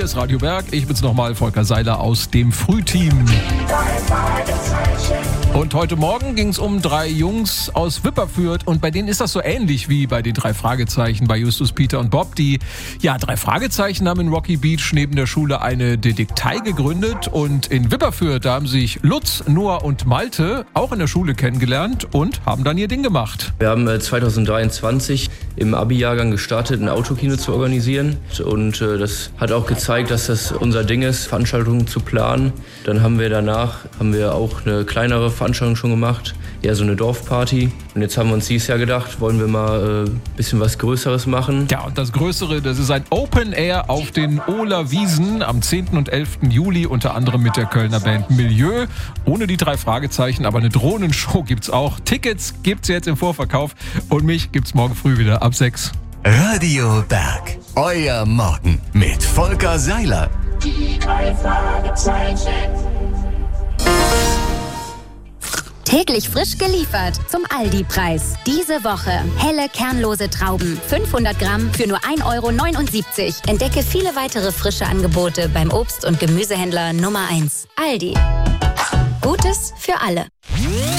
hier ist Radio Berg. Ich bin's nochmal, Volker Seiler aus dem Frühteam. Und heute Morgen ging es um 3 Jungs aus Wipperfürth und bei denen ist das so ähnlich wie bei den 3 Fragezeichen bei Justus, Peter und Bob. Die 3 Fragezeichen haben in Rocky Beach neben der Schule eine Detektei gegründet und in Wipperfürth, da haben sich Lutz, Noah und Malte auch in der Schule kennengelernt und haben dann ihr Ding gemacht. Wir haben 2023 im Abi-Jahrgang gestartet, ein Autokino zu organisieren und das hat auch gezeigt, dass das unser Ding ist, Veranstaltungen zu planen. Dann haben wir danach auch eine kleinere Veranstaltung schon gemacht, eher so eine Dorfparty. Und jetzt haben wir uns dieses Jahr gedacht, wollen wir mal ein bisschen was Größeres machen. Ja, und das Größere, das ist ein Open Air auf den Ohler Wiesen am 10. und 11. Juli, unter anderem mit der Kölner Band Milieu. Ohne die 3 Fragezeichen, aber eine Drohnenshow gibt's auch. Tickets gibt's jetzt im Vorverkauf und mich gibt's morgen früh wieder ab 6. Radio Berg, euer Morgen mit Volker Seiler. Die 3 Fragezeichen. Täglich frisch geliefert zum Aldi-Preis. Diese Woche helle, kernlose Trauben. 500 Gramm für nur 1,79 €. Entdecke viele weitere frische Angebote beim Obst- und Gemüsehändler Nummer 1. Aldi. Gutes für alle.